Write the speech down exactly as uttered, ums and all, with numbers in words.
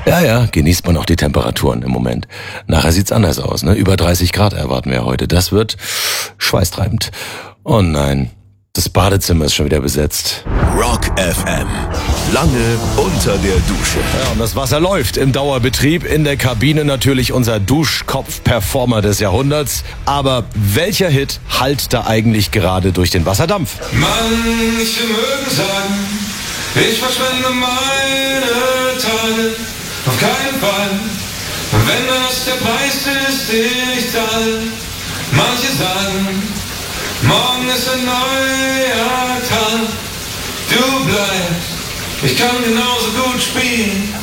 Ja, ja, genießt man auch die Temperaturen im Moment. Nachher sieht's anders aus, ne? Über dreißig Grad erwarten wir heute. Das wird schweißtreibend. Oh nein, das Badezimmer ist schon wieder besetzt. Rock F M. Lange unter der Dusche. Ja, und das Wasser läuft im Dauerbetrieb. In der Kabine natürlich unser Duschkopf-Performer des Jahrhunderts. Aber welcher Hit hallt da eigentlich gerade durch den Wasserdampf? Manche mögen sagen, ich verschwende meine Tage. Auf keinen Fall, wenn das der Preis ist, den ich zahle. Manche sagen, morgen ist ein neuer Tag. Du bleibst, ich kann genauso gut spielen.